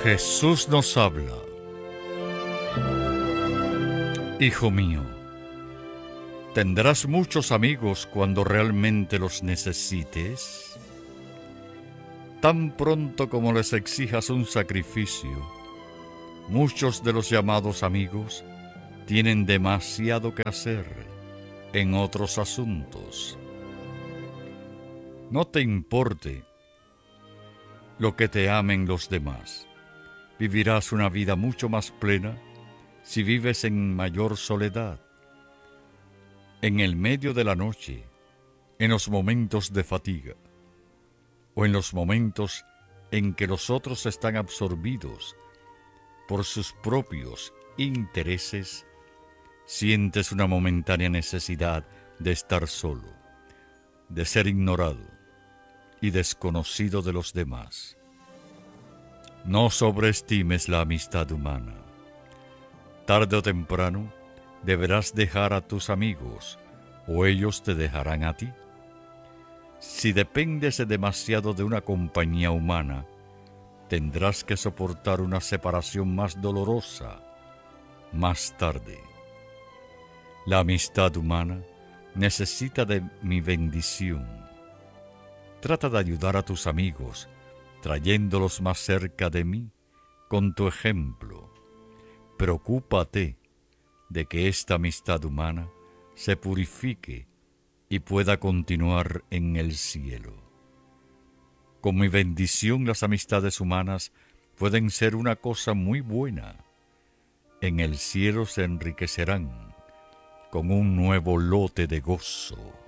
Jesús nos habla. Hijo mío, ¿tendrás muchos amigos cuando realmente los necesites? Tan pronto como les exijas un sacrificio, muchos de los llamados amigos tienen demasiado que hacer en otros asuntos. No te importe lo que te amen los demás. Vivirás una vida mucho más plena si vives en mayor soledad. En el medio de la noche, en los momentos de fatiga, o en los momentos en que los otros están absorbidos por sus propios intereses, sientes una momentánea necesidad de estar solo, de ser ignorado y desconocido de los demás. No sobreestimes la amistad humana. Tarde o temprano deberás dejar a tus amigos o ellos te dejarán a ti. Si dependes demasiado de una compañía humana, tendrás que soportar una separación más dolorosa más tarde. La amistad humana necesita de mi bendición. Trata de ayudar a tus amigos, trayéndolos más cerca de mí con tu ejemplo. Preocúpate de que esta amistad humana se purifique y pueda continuar en el cielo. Con mi bendición las amistades humanas pueden ser una cosa muy buena. En el cielo se enriquecerán con un nuevo lote de gozo.